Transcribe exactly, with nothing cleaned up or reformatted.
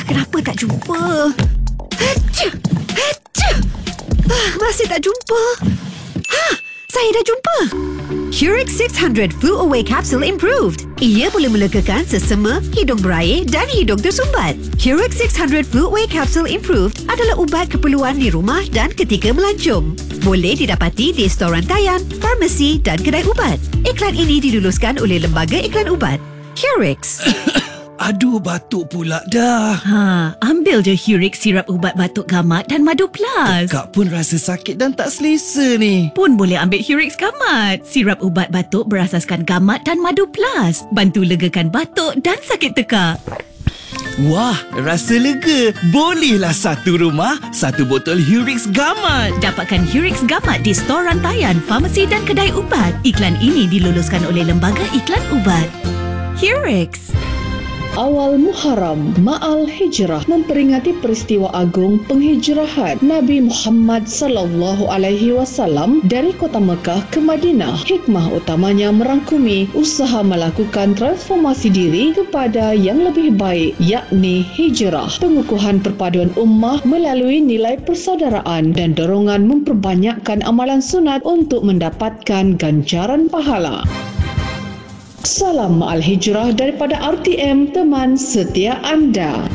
kenapa tak jumpa? Hacha, hacha. Ah, masih tak jumpa. Ha, saya dah jumpa. Curix six hundred Flu Away Capsule Improved. Ia boleh melegakan sesama, hidung berair dan hidung tersumbat. Curix six hundred Flu Away Capsule Improved adalah ubat keperluan di rumah dan ketika melancong. Boleh didapati di storan rantaian, farmasi dan kedai ubat. Iklan ini diluluskan oleh Lembaga Iklan Ubat. Curix. Aduh, batuk pula dah. Ha, ambil je Curix sirap ubat batuk gamat dan Madu Plus. Kak pun rasa sakit dan tak selesa ni. Pun boleh ambil Curix Gamat. Sirap ubat batuk berasaskan gamat dan Madu Plus. Bantu legakan batuk dan sakit tekak. Wah, rasa lega. Bolehlah satu rumah, satu botol Curix Gamat. Dapatkan Curix Gamat di stor rantaian, farmasi dan kedai ubat. Iklan ini diluluskan oleh Lembaga Iklan Ubat. Curix. Awal Muharram, Ma'al Hijrah memperingati peristiwa agung penghijrahan Nabi Muhammad sallallahu alaihi wasallam dari kota Mekah ke Madinah. Hikmah utamanya merangkumi usaha melakukan transformasi diri kepada yang lebih baik, yakni hijrah. Pengukuhan perpaduan ummah melalui nilai persaudaraan dan dorongan memperbanyakkan amalan sunat untuk mendapatkan ganjaran pahala. Salam Ma'al Hijrah daripada R T M, teman setia anda.